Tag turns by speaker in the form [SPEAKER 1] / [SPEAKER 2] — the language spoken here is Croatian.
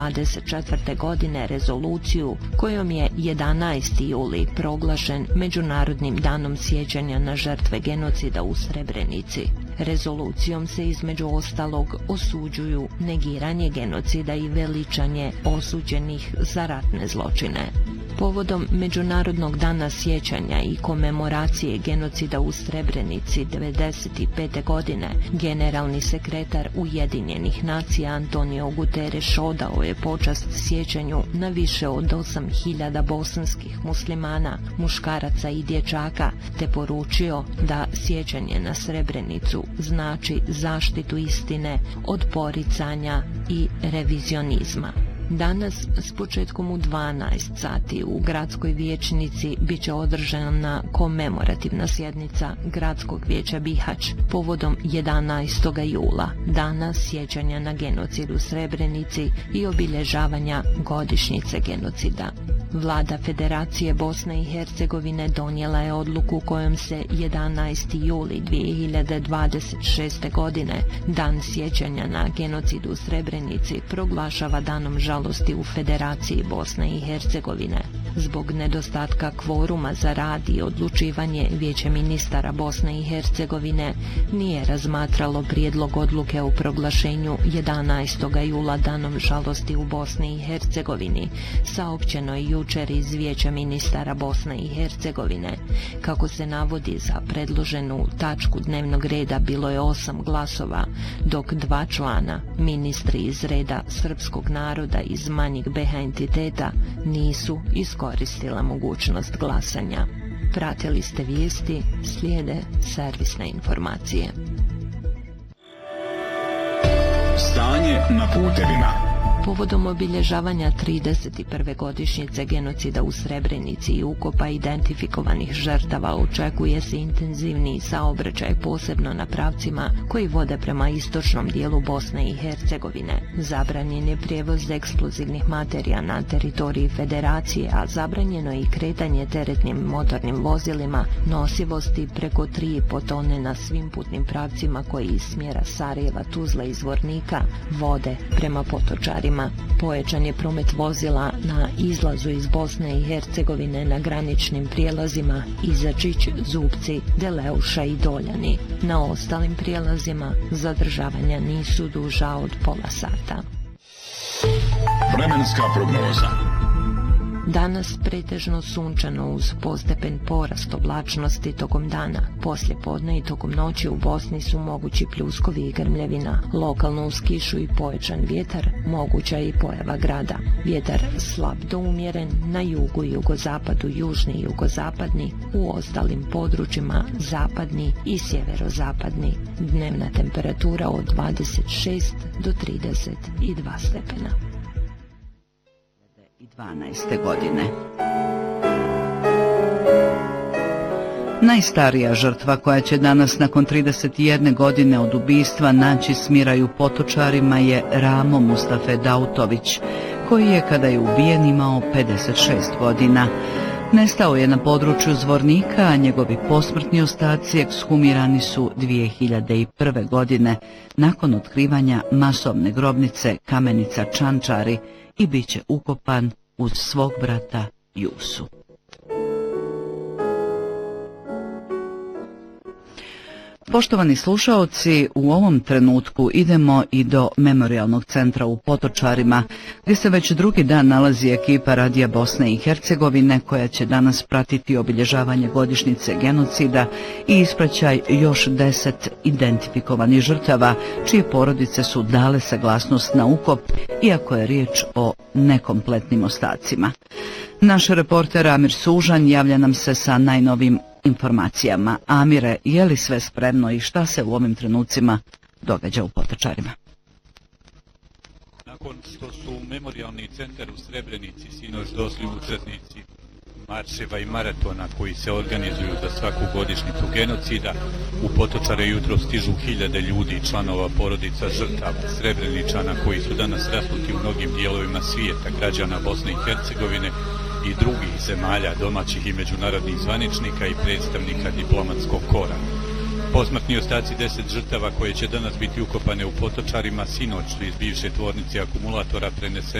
[SPEAKER 1] 1924. godine rezoluciju kojom je 11. juli proglašen Međunarodnim danom sjećanja na žrtve genocida u Srebrenici. Rezolucijom se između ostalog osuđuju negiranje genocida i veličanje osuđenih za ratne zločine. Povodom Međunarodnog dana sjećanja i komemoracije genocida u Srebrenici 1995. godine, generalni sekretar Ujedinjenih nacija Antonio Guterres odao je počast sjećanju na više od 8.000 bosanskih muslimana, muškaraca i dječaka, te poručio da sjećanje na Srebrenicu znači zaštitu istine od poricanja i revizionizma. Danas s početkom u 12 sati u gradskoj vijećnici bit će održana komemorativna sjednica Gradskog vijeća Bihać povodom 11. jula, dana sjećanja na genocid u Srebrenici i obilježavanja godišnjice genocida. Vlada Federacije Bosne i Hercegovine donijela je odluku kojom se 11. juli 2026. godine, dan sjećanja na genocid u Srebrenici, proglašava danom žalosti u Federaciji Bosne i Hercegovine. Zbog nedostatka kvoruma za rad i odlučivanje, Vijeće ministara Bosne i Hercegovine nije razmatralo prijedlog odluke o proglašenju 11. jula danom žalosti u Bosni i Hercegovini, saopćeno je jučer iz Vijeća ministara Bosne i Hercegovine. Kako se navodi, za predloženu tačku dnevnog reda bilo je 8 glasova, dok 2 člana, ministri iz reda srpskog naroda iz manjih BH entiteta, nisu iskoristila mogućnost glasanja. Pratili ste vijesti, slijede servisne informacije.
[SPEAKER 2] Stanje na putevima.
[SPEAKER 1] Povodom obilježavanja 31. godišnjice genocida u Srebrenici i ukopa identifikovanih žrtava očekuje se intenzivniji saobraćaj, posebno na pravcima koji vode prema istočnom dijelu Bosne i Hercegovine. Zabranjen je prijevoz eksplozivnih materija na teritoriji Federacije, a zabranjeno je i kretanje teretnim motornim vozilima nosivosti preko 3,5 tone na svim putnim pravcima koji iz smjera Sarajeva, Tuzla i Zvornika vode prema Potočarima. Pojačan je promet vozila na izlazu iz Bosne i Hercegovine na graničnim prijelazima Izačić, Zupci, Deleuša i Doljani. Na ostalim prijelazima zadržavanja nisu duža od pola sata.
[SPEAKER 2] Vremenska prognoza.
[SPEAKER 1] Danas pretežno sunčano uz postepen porast oblačnosti tokom dana. Poslije podne i tokom noći u Bosni su mogući pljuskovi i grmljevina. Lokalno uz kišu i pojačan vjetar, moguća je i pojava grada. Vjetar slab do umjeren, na jugu i jugozapadu, južni i jugozapadni, u ostalim područjima zapadni i sjeverozapadni. Dnevna temperatura od 26 do 32 stepena.
[SPEAKER 3] 12. godine. Najstarija žrtva koja će danas nakon 31 godine od ubistva naći smiraj u Potočarima je Ramo Mustafe Dautović, koji je kada je ubijen imao 56 godina. Nestao je na području Zvornika, a njegovi posmrtni ostaci ekshumirani su 2001. godine nakon otkrivanja masovne grobnice Kamenica Čančari i bit će ukopan uz svog brata Jusu. Poštovani slušaoci, u ovom trenutku idemo i do Memorijalnog centra u Potočarima, gdje se već drugi dan nalazi ekipa Radija Bosne i Hercegovine koja će danas pratiti obilježavanje godišnjice genocida i ispraćaj još 10 identifikovanih žrtava, čije porodice su dale saglasnost na ukop, iako je riječ o nekompletnim ostacima. Naš reporter Amir Sužan javlja nam se sa najnovim informacijama. Amire, je li sve spremno i šta se u ovim trenucima događa u Potočarima?
[SPEAKER 4] Nakon što su u Memorijalni centar u Srebrenici sinoć došli učesnici marševa i maratona koji se organizuju za svaku godišnjicu genocida, u Potočare jutro stižu hiljade ljudi i članova porodica žrtava Srebreničana koji su danas rasuti u mnogim dijelovima svijeta, građana Bosne i Hercegovine i drugih zemalja, domaćih i međunarodnih zvaničnika i predstavnika diplomatskog kora. Posmrtni ostaci 10 žrtava koje će danas biti ukopane u Potočarima sinoć su iz bivše tvornice akumulatora preneseni